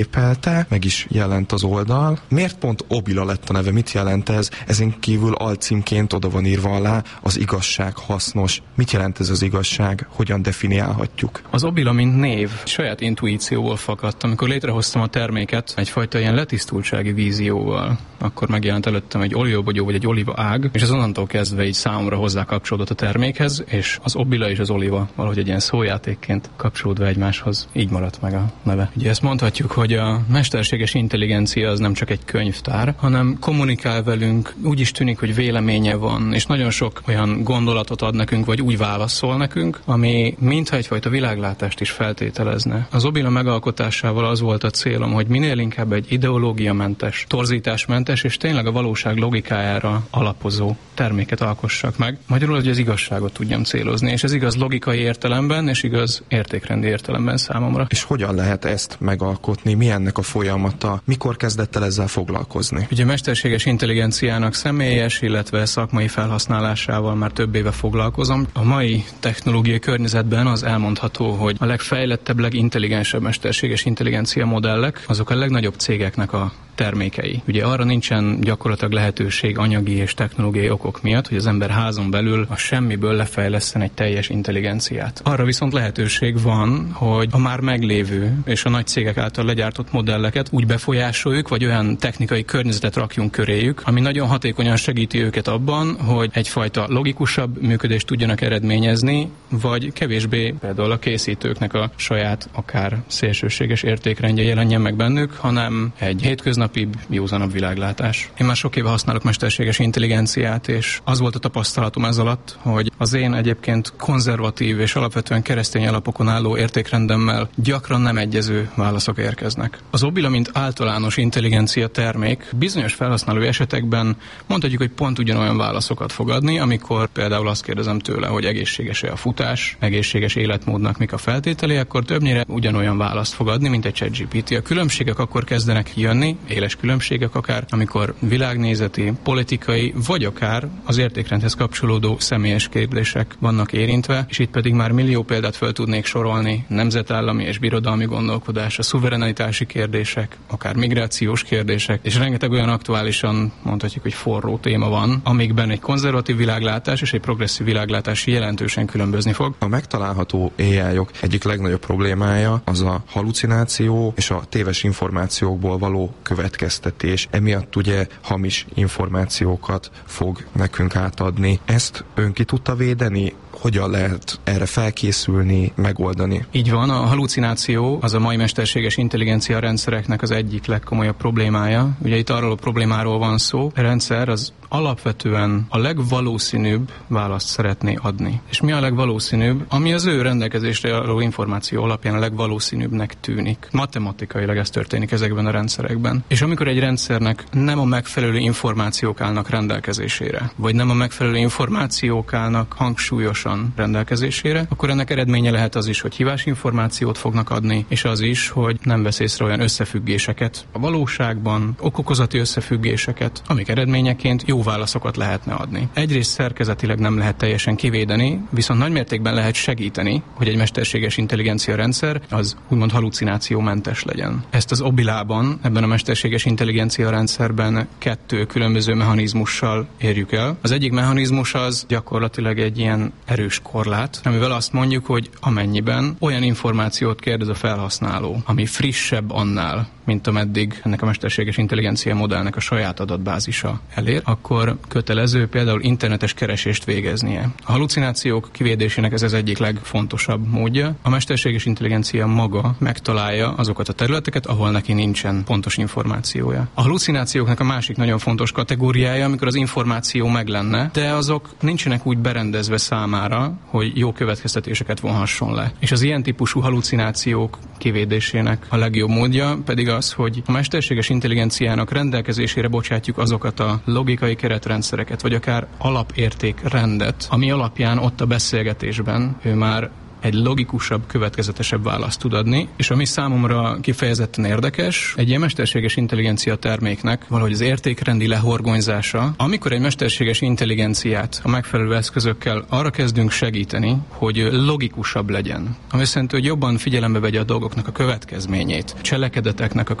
Épelte, meg is jelent az oldal. Miért pont Obila lett a neve? Mit jelent ez? Ezen kívül alcímként oda van írva alá az igazság hasznos. Mit jelent ez az igazság? Hogyan definiálhatjuk? Az Obila, mint név, saját intuícióból fakadt. Amikor létrehoztam a terméket egyfajta ilyen letisztultsági vízióval, akkor megjelent előttem egy olívabogyó vagy egy olíva ág, és az onnantól kezdve így számomra hozzá kapcsolódott a termékhez, és az Obila és az oliva valahogy egy ilyen szójátékként kapcsolódva egymáshoz. Így maradt meg a neve. Ugye ezt mondhatjuk, hogy a mesterséges intelligencia az nem csak egy könyvtár, hanem kommunikál velünk, úgy is tűnik, hogy véleménye van, és nagyon sok olyan gondolatot ad nekünk, vagy úgy válaszol nekünk, ami mintha egyfajta világlátást is feltételezne. Az Obila megalkotásával az volt a célom, hogy minél inkább egy ideológiamentes, torzításmentes, és tényleg a valóság logikájára alapozó terméket alkossak meg. Magyarul, hogy az igazságot tudjam célozni, és ez igaz logikai értelemben, és igaz értékrendi értelemben számomra. És hogyan lehet ezt megalkotni? Mi ennek a folyamata? Mikor kezdett el ezzel foglalkozni? Ugye a mesterséges intelligenciának személyes, illetve szakmai felhasználásával már több éve foglalkozom. A mai technológiai környezetben az elmondható, hogy a legfejlettebb, legintelligensebb mesterséges intelligencia modellek, azok a legnagyobb cégeknek a termékei. Ugye arra nincsen gyakorlatilag lehetőség anyagi és technológiai okok miatt, hogy az ember házon belül a semmiből lefejleszten egy teljes intelligenciát. Arra viszont lehetőség van, hogy a már meglévő és a nagy cégek által legyártott modelleket úgy befolyásoljuk, vagy olyan technikai környezetet rakjunk köréjük, ami nagyon hatékonyan segíti őket abban, hogy egyfajta logikusabb működést tudjanak eredményezni, vagy kevésbé például a készítőknek a saját, akár szélsőséges értékrendje jelenjen meg bennük, hanem egy hétköznapibb, józanabb világlátás. Én már sok éve használok mesterséges intelligenciát, és az volt a tapasztalatom ez alatt, hogy az én egyébként konzervatív és alapvetően keresztény alapokon álló értékrendemmel gyakran nem egyező válaszok érkeznek. Az Obila, mint általános intelligencia termék bizonyos felhasználó esetekben mondhatjuk, hogy pont ugyanolyan válaszokat fog adni, amikor például azt kérdezem tőle, hogy egészséges-e a futás, egészséges életmódnak mik a feltételei, akkor többnyire ugyanolyan választ fog adni, mint egy ChatGPT. A különbségek akkor kezdenek jönni, éles különbségek akár, amikor világnézeti, politikai, vagy akár az értékrendhez kapcsolódó személyes kérdések vannak érintve, és itt pedig már millió példát fel tudnék sorolni, nemzetállami és birodalmi gondolkodás, a szuverenitási kérdések, akár migrációs kérdések, és rengeteg olyan aktuálisan mondhatjuk, hogy forró téma van, amikben egy konzervatív világlátás és egy progresszív világlátás jelentősen különbözni fog. A megtalálható AI-ok egyik legnagyobb problémája az a halucináció és a téves információkból való következtetés. Emiatt ugye hamis információkat fog nekünk átadni. Ezt ön ki tudta védeni? Hogyan lehet erre felkészülni, megoldani? Így van, a halucináció az a mai mesterséges intelligencia rendszereknek az egyik legkomolyabb problémája. Ugye itt arról a problémáról van szó, a rendszer az alapvetően a legvalószínűbb választ szeretné adni. És mi a legvalószínűbb? Ami az ő rendelkezésre álló információ alapján a legvalószínűbbnek tűnik. Matematikailag ez történik ezekben a rendszerekben. És amikor egy rendszernek nem a megfelelő információk állnak rendelkezésére, vagy nem a megfelelő információk állnak hangsúlyosan rendelkezésére, akkor ennek eredménye lehet az is, hogy hívásinformációt fognak adni, és az is, hogy nem vesz észre olyan összefüggéseket a valóságban, okokozati összefüggéseket, amik eredményeként jó válaszokat lehetne adni. Egyrészt szerkezetileg nem lehet teljesen kivédeni, viszont nagymértékben lehet segíteni, hogy egy mesterséges intelligencia rendszer az úgymond halucinációmentes legyen. Ezt az Obilában, ebben a mesterséges intelligencia rendszerben 2 különböző mechanizmussal érjük el. Az egyik mechanizmus az gyakorlatilag egy ilyen erős korlát, amivel azt mondjuk, hogy amennyiben olyan információt kérdez a felhasználó, ami frissebb annál, mint ameddig ennek a mesterséges intelligencia modellnek a saját adatbázisa elér, akkor kötelező például internetes keresést végeznie. A halucinációk kivédésének ez az egyik legfontosabb módja. A mesterséges intelligencia maga megtalálja azokat a területeket, ahol neki nincsen pontos információja. A halucinációknak a másik nagyon fontos kategóriája, amikor az információ meg lenne, de azok nincsenek úgy berendezve számára, hogy jó következtetéseket vonhasson le. És az ilyen típusú halucinációk kivédésének a legjobb módja pedig az, hogy a mesterséges intelligenciának rendelkezésére bocsátjuk azokat a logikai keretrendszereket, vagy akár alapértékrendet, ami alapján ott a beszélgetésben ő már egy logikusabb, következetesebb választ tud adni, és ami számomra kifejezetten érdekes, egy ilyen mesterséges intelligencia terméknek valahogy az értékrendi lehorgonyzása, amikor egy mesterséges intelligenciát a megfelelő eszközökkel arra kezdünk segíteni, hogy logikusabb legyen. Ami azt jelenti, hogy jobban figyelembe vegye a dolgoknak a következményét, cselekedeteknek a